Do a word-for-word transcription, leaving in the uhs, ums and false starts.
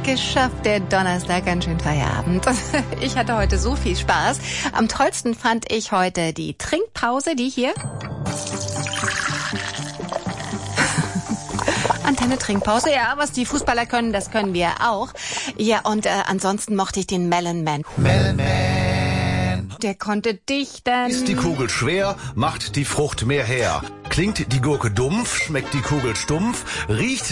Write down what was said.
geschafft, der Donnerstag, ganz schön Feierabend. Ich hatte heute so viel Spaß. Am tollsten fand ich heute die Trinkpause, die hier. Antenne Trinkpause, ja, was die Fußballer können, das können wir auch. Ja, und äh, ansonsten mochte ich den Melon Man. Melon Man. Der konnte dichten. Ist die Kugel schwer, macht die Frucht mehr her. Klingt die Gurke dumpf, schmeckt die Kugel stumpf, riecht